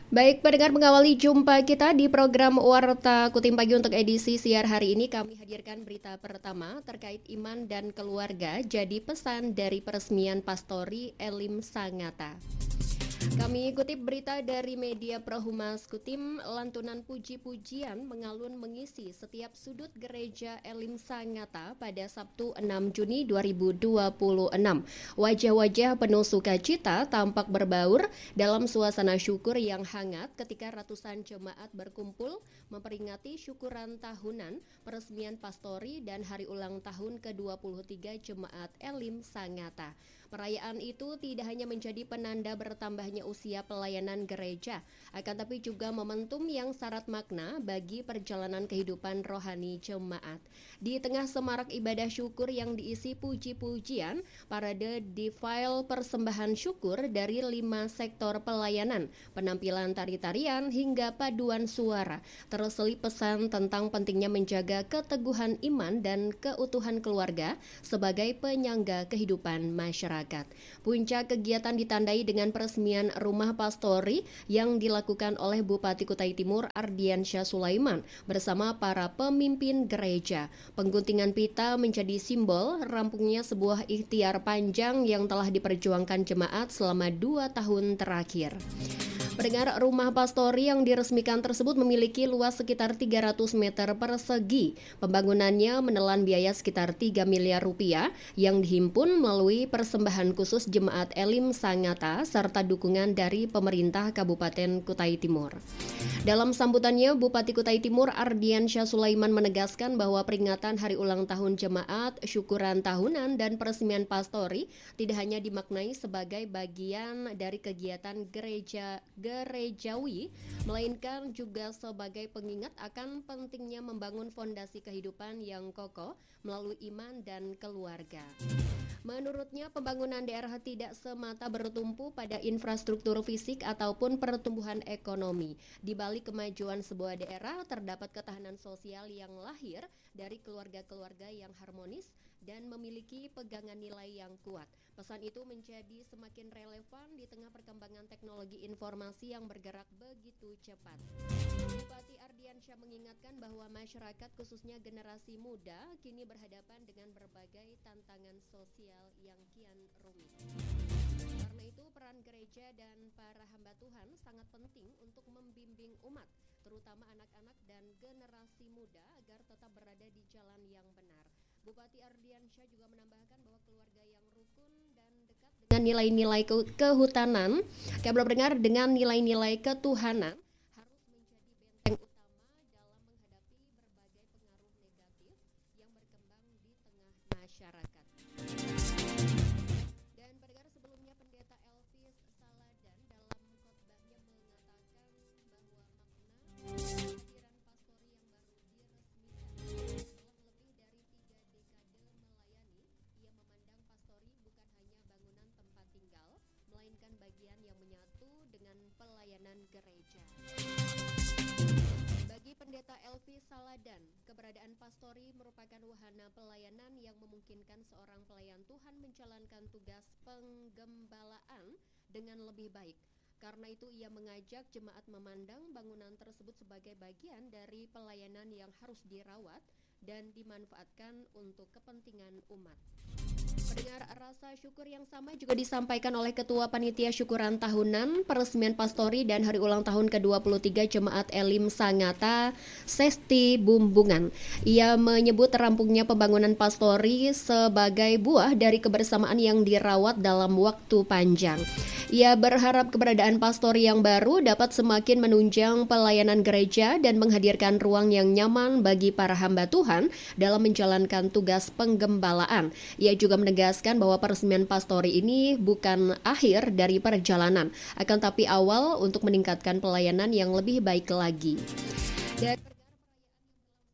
Baik, pendengar mengawali jumpa kita di program Warta Kutim Pagi untuk edisi siar hari ini kami hadirkan berita pertama terkait iman dan keluarga jadi pesan dari peresmian Pastori Elim Sangata. Kami kutip berita dari media Prohumas Kutim, lantunan puji-pujian mengalun mengisi setiap sudut gereja Elim Sangata pada Sabtu 6 Juni 2026. Wajah-wajah penuh sukacita tampak berbaur dalam suasana syukur yang hangat ketika ratusan jemaat berkumpul memperingati syukuran tahunan peresmian Pastori dan hari ulang tahun ke-23 Jemaat Elim Sangata. Perayaan itu tidak hanya menjadi penanda bertambahnya usia pelayanan gereja, akan tapi juga momentum yang syarat makna bagi perjalanan kehidupan rohani jemaat. Di tengah semarak ibadah syukur yang diisi puji-pujian, parade defile persembahan syukur dari 5 sektor pelayanan, penampilan tari-tarian hingga paduan suara, terselip pesan tentang pentingnya menjaga keteguhan iman dan keutuhan keluarga sebagai penyangga kehidupan masyarakat. Puncak kegiatan ditandai dengan peresmian rumah pastori yang dilakukan oleh Bupati Kutai Timur Ardiansyah Sulaiman bersama para pemimpin gereja. Pengguntingan pita menjadi simbol rampungnya sebuah ikhtiar panjang yang telah diperjuangkan jemaat selama 2 tahun terakhir. Pendengar, rumah pastori yang diresmikan tersebut memiliki luas sekitar 300 meter persegi. Pembangunannya menelan biaya sekitar 3 miliar rupiah yang dihimpun melalui persembahan khusus Jemaat Elim Sangata serta dukungan dari pemerintah Kabupaten Kutai Timur. Dalam sambutannya, Bupati Kutai Timur Ardiansyah Sulaiman menegaskan bahwa peringatan hari ulang tahun jemaat, syukuran tahunan, dan peresmian pastori tidak hanya dimaknai sebagai bagian dari kegiatan gerejawi, melainkan juga sebagai pengingat akan pentingnya membangun fondasi kehidupan yang kokoh melalui iman dan keluarga. Menurutnya, pembangunan daerah tidak semata bertumpu pada infrastruktur fisik ataupun pertumbuhan ekonomi. Di balik kemajuan sebuah daerah, terdapat ketahanan sosial yang lahir dari keluarga-keluarga yang harmonis dan memiliki pegangan nilai yang kuat. Pesan itu menjadi semakin relevan di tengah perkembangan teknologi informasi yang bergerak begitu cepat. Bupati Ardiansyah mengingatkan bahwa masyarakat khususnya generasi muda kini berhadapan dengan berbagai tantangan sosial yang kian rumit. Karena itu peran gereja dan para hamba Tuhan sangat penting untuk membimbing umat, terutama anak-anak dan generasi muda agar tetap berada di jalan yang benar. Bupati Ardiansyah juga menambahkan bahwa keluarga yang rukun dan dekat dengan nilai-nilai kehutanan, dengan nilai-nilai ketuhanan harus menjadi benteng utama dalam menghadapi berbagai pengaruh negatif yang berkembang di tengah masyarakat. Dan pendengar, sebelumnya Pendeta Elvis Saladan dalam khotbahnya mengatakan bahwa makna kehadiran pastori yang baru diresmikan setelah lebih dari 3 dekade melayani. Ia memandang pastori bukan hanya bangunan tempat tinggal, melainkan bagian yang menyatu dengan pelayanan gereja. Bagi Pendeta Elvis Saladan, keberadaan pastori merupakan wahana pelayanan yang memungkinkan seorang pelayan Tuhan menjalankan tugas penggembalaan dengan lebih baik. Karena itu ia mengajak jemaat memandang bangunan tersebut sebagai bagian dari pelayanan yang harus dirawat dan dimanfaatkan untuk kepentingan umat. Pendengar, rasa syukur yang sama juga disampaikan oleh Ketua Panitia Syukuran Tahunan Peresmian Pastori dan Hari Ulang Tahun ke-23 Jemaat Elim Sangata, Sesti Bumbungan. Ia menyebut rampungnya pembangunan pastori sebagai buah dari kebersamaan yang dirawat dalam waktu panjang. Ia berharap keberadaan pastori yang baru dapat semakin menunjang pelayanan gereja dan menghadirkan ruang yang nyaman bagi para hamba Tuhan dalam menjalankan tugas penggembalaan. Ia juga menegaskan bahwa peresmian pastori ini bukan akhir dari perjalanan, akan tapi awal untuk meningkatkan pelayanan yang lebih baik lagi. Dan